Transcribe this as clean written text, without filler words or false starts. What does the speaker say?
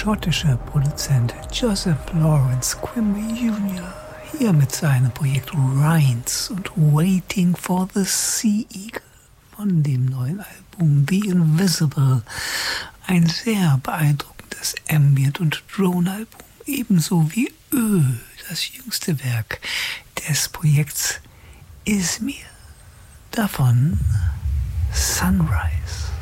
schottische Produzent Joseph Lawrence Quimby Jr. hier mit seinem Projekt Rhines und Waiting for the Sea Eagle von dem neuen Album The Invisible. Ein sehr beeindruckendes Ambient- und Drone-Album, ebenso wie Öl, das jüngste Werk des Projekts Izmir. Davon Sunrise.